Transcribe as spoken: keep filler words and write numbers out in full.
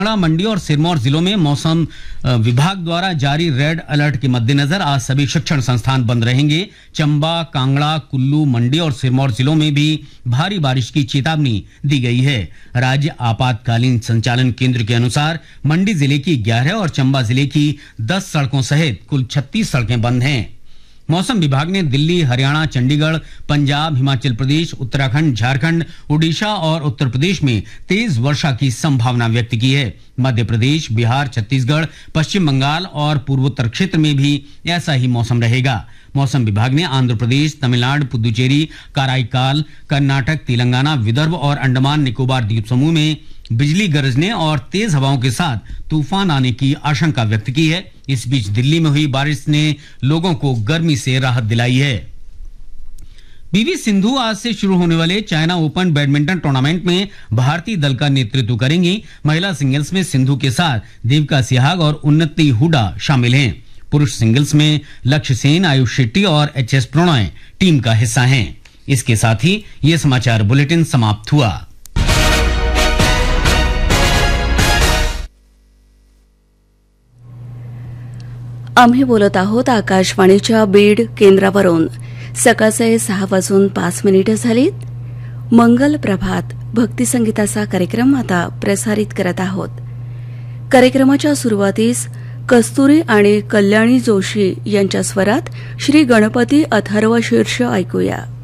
मंडी और सिरमौर जिलों में मौसम विभाग द्वारा जारी रेड अलर्ट के मद्देनजर आज सभी शिक्षण संस्थान बंद रहेंगे। चंबा, कांगड़ा, कुल्लू, मंडी और सिरमौर जिलों में भी भारी बारिश की चेतावनी दी गई है। राज्य आपातकालीन संचालन केंद्र के अनुसार मंडी जिले की ग्यारह और चंबा जिले की दस सड़कों सहित कुल छत्तीस सड़कें बंद हैं। मौसम विभाग ने दिल्ली, हरियाणा, चंडीगढ़, पंजाब, हिमाचल प्रदेश, उत्तराखंड, झारखंड, ओडिशा और उत्तर प्रदेश में तेज वर्षा की संभावना व्यक्त की है। मध्य प्रदेश, बिहार, छत्तीसगढ़, पश्चिम बंगाल और पूर्वोत्तर क्षेत्र में भी ऐसा ही मौसम रहेगा। मौसम विभाग ने आंध्र प्रदेश, तमिलनाडु, पुदुचेरी, कराईकाल, कर्नाटक, तेलंगाना, विदर्भ और अंडमान निकोबार द्वीप समूह में बिजली गरजने और तेज हवाओं के साथ तूफान आने की आशंका व्यक्त की है। इस बीच दिल्ली में हुई बारिश ने लोगों को गर्मी से राहत दिलाई है। पीवी सिंधु आज से शुरू होने वाले चाइना ओपन बैडमिंटन टूर्नामेंट में भारतीय दल का नेतृत्व करेंगी। महिला सिंगल्स में सिंधु के साथ देविका सिहाग और उन्नति हुडा शामिल हैं। पुरुष सिंगल्स में लक्ष्य सेन, आयुष शेट्टी और एच एस प्रणय टीम का हिस्सा हैं। इसके साथ ही ये समाचार बुलेटिन समाप्त हुआ। आम्ही बोलत आहोत आकाशवाणीच्या बीड केंद्रावरून। सकाळचे सहा वाजून पाच मिनिटं झालीत। मंगल प्रभात भक्तिसंगीताचा कार्यक्रम आता प्रसारित करत आहोत। कार्यक्रमाच्या सुरुवातीस कस्तुरी आणि कल्याणी जोशी यांच्या स्वरात श्री गणपती अथर्व शीर्ष ऐकूया।